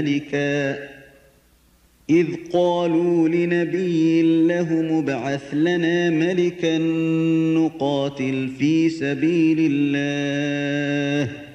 مَلِكًا إِذْ قَالُوا لِنَبِيٍّ لَّهُمُ ابْعَثْ لَنَا مَلِكًا نُّقَاتِلْ فِي سَبِيلِ اللَّهِ